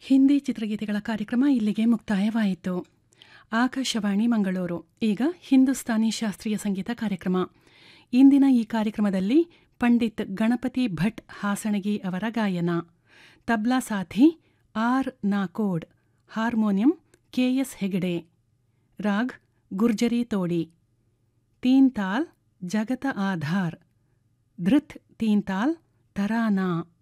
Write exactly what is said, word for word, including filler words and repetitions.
ಹಿಂದಿ ಚಿತ್ರಗೀತೆಗಳ ಕಾರ್ಯಕ್ರಮ ಇಲ್ಲಿಗೆ ಮುಕ್ತಾಯವಾಯಿತು. ಆಕಾಶವಾಣಿ ಮಂಗಳೂರು. ಈಗ ಹಿಂದೂಸ್ತಾನಿ ಶಾಸ್ತ್ರೀಯ ಸಂಗೀತ ಕಾರ್ಯಕ್ರಮ. ಇಂದಿನ ಈ ಕಾರ್ಯಕ್ರಮದಲ್ಲಿ ಪಂಡಿತ್ ಗಣಪತಿ ಭಟ್ ಹಾಸಣಗಿ ಅವರ ಗಾಯನ, ತಬ್ಲಾ ಸಾಥಿ R Nakod, harmonium KS Hegde, raag ಗುರ್ಜರಿ ತೋಡಿ, ತೀನ್ ತಾಲ್ ಜಗತ ಆಧಾರ್, ಧೃತ್ ತೀನ್ ತಾಲ್ ತರಾನಾ.